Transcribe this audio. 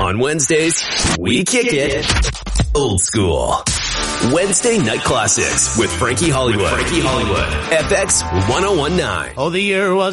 On Wednesdays, we kick it old school. Wednesday Night Classics with Frankie Hollywood. FX 1019. Oh, the year was